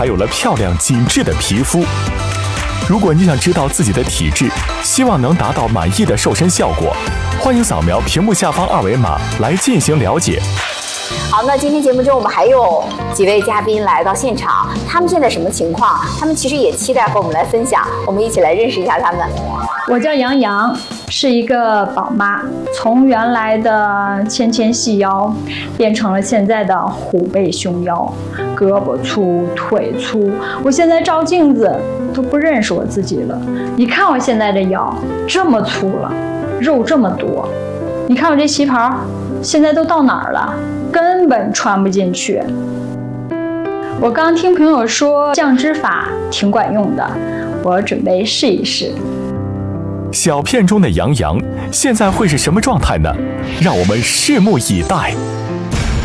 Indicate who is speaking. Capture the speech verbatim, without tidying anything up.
Speaker 1: 还有了漂亮紧致的皮肤。如果你想知道自己的体质，希望能达到满意的瘦身效果，欢迎扫描屏幕下方二维码来进行了解。
Speaker 2: 好，那今天节目中我们还有几位嘉宾来到现场，他们现在什么情况？他们其实也期待和我们来分享，我们一起来认识一下他们。
Speaker 3: 我叫杨洋，是一个宝妈，从原来的纤纤细腰变成了现在的虎背熊腰，胳膊粗腿粗，我现在照镜子都不认识我自己了。你看我现在的腰这么粗了，肉这么多，你看我这旗袍现在都到哪儿了，根本穿不进去。我刚听朋友说降脂法挺管用的，我准备试一试。
Speaker 1: 小片中的杨洋现在会是什么状态呢？让我们拭目以待。